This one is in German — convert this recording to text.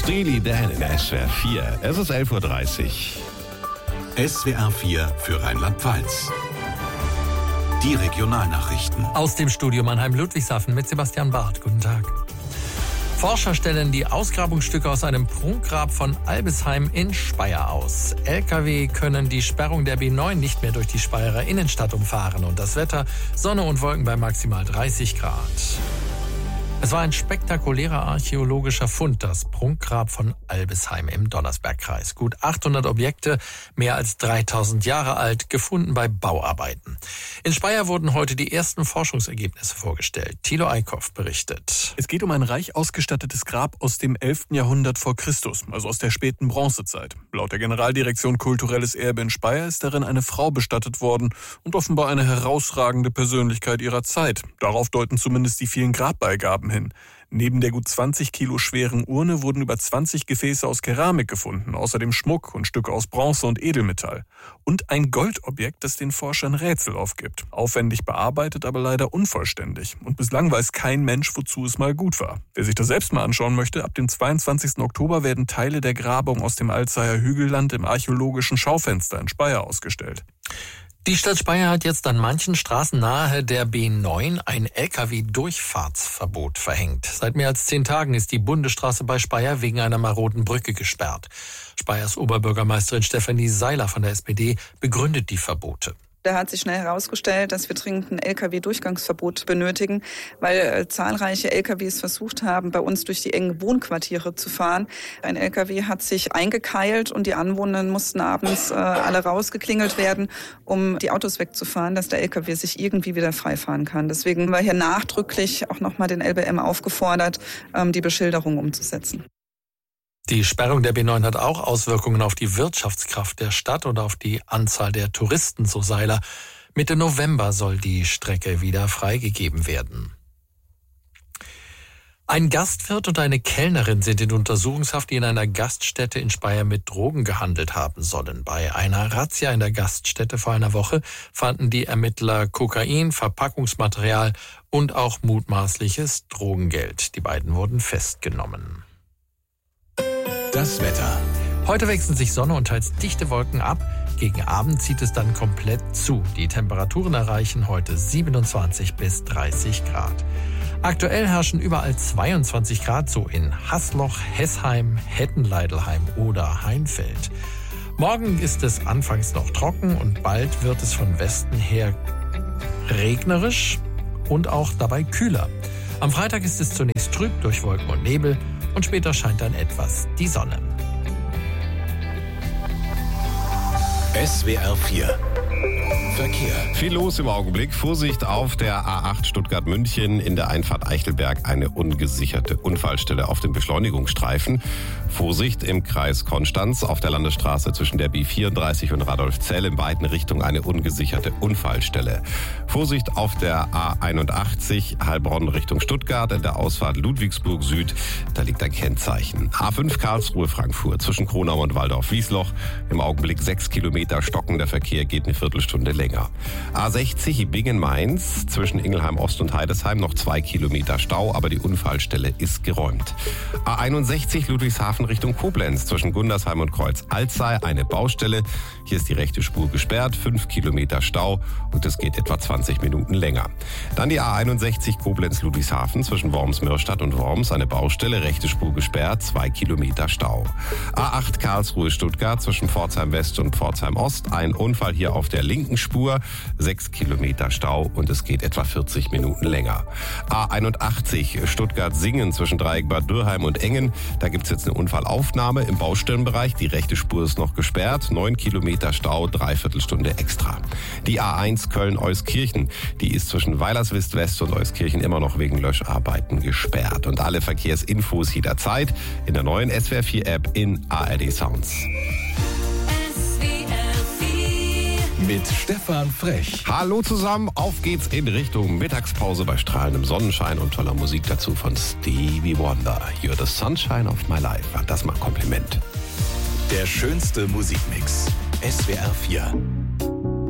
Steely Dan in SWR 4. Es ist 11.30 Uhr. SWR 4 für Rheinland-Pfalz. Die Regionalnachrichten. Aus dem Studio Mannheim-Ludwigshafen mit Sebastian Barth. Guten Tag. Forscher stellen die Ausgrabungsstücke aus einem Prunkgrab von Albisheim in Speyer aus. Lkw können die Sperrung der B9 nicht mehr durch die Speyerer Innenstadt umfahren. Und das Wetter: Sonne und Wolken bei maximal 30 Grad. Es war ein spektakulärer archäologischer Fund, das Prunkgrab von Albisheim im Donnersbergkreis. Gut 800 Objekte, mehr als 3000 Jahre alt, gefunden bei Bauarbeiten. In Speyer wurden heute die ersten Forschungsergebnisse vorgestellt. Thilo Eickhoff berichtet. Es geht um ein reich ausgestattetes Grab aus dem 11. Jahrhundert vor Christus, also aus der späten Bronzezeit. Laut der Generaldirektion Kulturelles Erbe in Speyer ist darin eine Frau bestattet worden und offenbar eine herausragende Persönlichkeit ihrer Zeit. Darauf deuten zumindest die vielen Grabbeigaben hin. Neben der gut 20 Kilo schweren Urne wurden über 20 Gefäße aus Keramik gefunden, außerdem Schmuck und Stücke aus Bronze und Edelmetall. Und ein Goldobjekt, das den Forschern Rätsel aufgibt. Aufwendig bearbeitet, aber leider unvollständig. Und bislang weiß kein Mensch, wozu es mal gut war. Wer sich das selbst mal anschauen möchte, ab dem 22. Oktober werden Teile der Grabung aus dem Alzeyer Hügelland im archäologischen Schaufenster in Speyer ausgestellt. Die Stadt Speyer hat jetzt an manchen Straßen nahe der B9 ein Lkw-Durchfahrtsverbot verhängt. Seit mehr als 10 Tagen ist die Bundesstraße bei Speyer wegen einer maroden Brücke gesperrt. Speyers Oberbürgermeisterin Stefanie Seiler von der SPD begründet die Verbote. Da hat sich schnell herausgestellt, dass wir dringend ein Lkw-Durchgangsverbot benötigen, weil zahlreiche Lkws versucht haben, bei uns durch die engen Wohnquartiere zu fahren. Ein Lkw hat sich eingekeilt und die Anwohner mussten abends alle rausgeklingelt werden, um die Autos wegzufahren, dass der Lkw sich irgendwie wieder freifahren kann. Deswegen haben wir hier nachdrücklich auch nochmal den LBM aufgefordert, die Beschilderung umzusetzen. Die Sperrung der B9 hat auch Auswirkungen auf die Wirtschaftskraft der Stadt und auf die Anzahl der Touristen, so Seiler. Mitte November soll die Strecke wieder freigegeben werden. Ein Gastwirt und eine Kellnerin sind in Untersuchungshaft, die in einer Gaststätte in Speyer mit Drogen gehandelt haben sollen. Bei einer Razzia in der Gaststätte vor einer Woche fanden die Ermittler Kokain, Verpackungsmaterial und auch mutmaßliches Drogengeld. Die beiden wurden festgenommen. Das Wetter. Heute wechseln sich Sonne und teils dichte Wolken ab. Gegen Abend zieht es dann komplett zu. Die Temperaturen erreichen heute 27 bis 30 Grad. Aktuell herrschen überall 22 Grad, so in Hasloch, Hessheim, Hettenleidelheim oder Heinfeld. Morgen ist es anfangs noch trocken und bald wird es von Westen her regnerisch und auch dabei kühler. Am Freitag ist es zunächst trüb durch Wolken und Nebel und später scheint dann etwas die Sonne. SWR 4 Verkehr. Viel los im Augenblick. Vorsicht auf der A8 Stuttgart-München, in der Einfahrt Eichelberg eine ungesicherte Unfallstelle auf dem Beschleunigungsstreifen. Vorsicht im Kreis Konstanz auf der Landesstraße zwischen der B34 und Radolfzell in beiden Richtungen eine ungesicherte Unfallstelle. Vorsicht auf der A81 Heilbronn Richtung Stuttgart in der Ausfahrt Ludwigsburg Süd. Da liegt ein Kennzeichen. A5 Karlsruhe-Frankfurt zwischen Kronau und Waldorf-Wiesloch. Im Augenblick 6 Kilometer stockender Verkehr, geht eine Viertelstunde länger. A60 Bingen-Mainz zwischen Ingelheim Ost und Heidesheim noch 2 Kilometer Stau, aber die Unfallstelle ist geräumt. A61 Ludwigshafen Richtung Koblenz zwischen Gundersheim und Kreuz Alzey eine Baustelle. Hier ist die rechte Spur gesperrt, 5 Kilometer Stau und es geht etwa 20 Minuten länger. Dann die A61 Koblenz-Ludwigshafen zwischen Worms-Mürstadt und Worms eine Baustelle, rechte Spur gesperrt, 2 Kilometer Stau. A8 Karlsruhe-Stuttgart zwischen Pforzheim West und Pforzheim Ost ein Unfall hier auf der linken Spur, 6 Kilometer Stau und es geht etwa 40 Minuten länger. A81 Stuttgart-Singen zwischen Dreieck Bad Dürrheim und Engen, da gibt es jetzt eine Unfallaufnahme im Baustellenbereich, die rechte Spur ist noch gesperrt, 9 Kilometer Stau, Dreiviertelstunde extra. Die A1 Köln-Euskirchen, die ist zwischen Weilerswist West und Euskirchen immer noch wegen Löscharbeiten gesperrt. Und alle Verkehrsinfos jederzeit in der neuen SWR 4 App in ARD Sounds. Mit Stefan Frech. Hallo zusammen, auf geht's in Richtung Mittagspause bei strahlendem Sonnenschein und toller Musik dazu von Stevie Wonder. You're the sunshine of my life. Das mal Kompliment. Der schönste Musikmix. SWR 4.